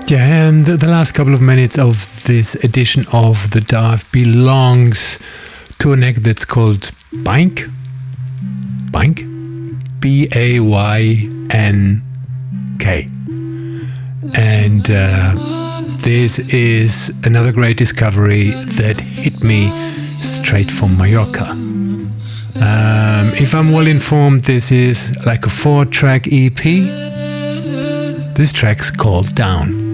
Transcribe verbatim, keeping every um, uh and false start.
Yeah, and the last couple of minutes of this edition of The Dive belongs to an act that's called Bynk. Bynk? B A Y N K. And uh, this is another great discovery that hit me straight from Mallorca. Um, if I'm well informed, this is like a four-track E P. This track's called Down.